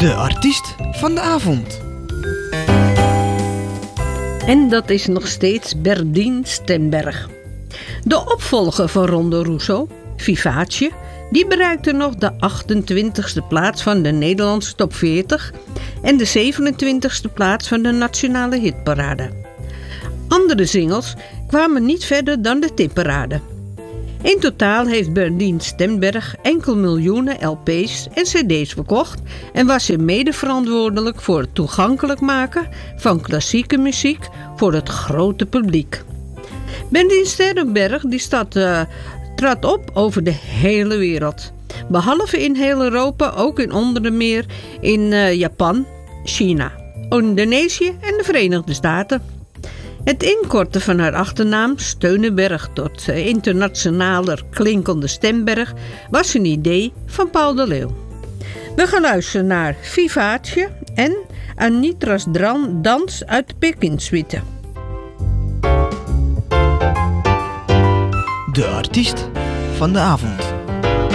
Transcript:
De artiest van de avond. En dat is nog steeds Berdien Stenberg. De opvolger van Ronde Rousseau, Vivace, die bereikte nog de 28e plaats van de Nederlandse top 40 en de 27e plaats van de nationale hitparade. Andere singles kwamen niet verder dan de tipparade. In totaal heeft Berdien Stenberg enkele miljoenen LP's en cd's verkocht en was hij mede verantwoordelijk voor het toegankelijk maken van klassieke muziek voor het grote publiek. Berdien Stenberg trad op over de hele wereld. Behalve in heel Europa ook in onder meer in Japan, China, Indonesië en de Verenigde Staten. Het inkorten van haar achternaam, Steunenberg tot internationaler klinkende Stenberg, was een idee van Paul de Leeuw. We gaan luisteren naar Vivace en Anitra's dans uit de Pekinsuite. De artiest van de avond.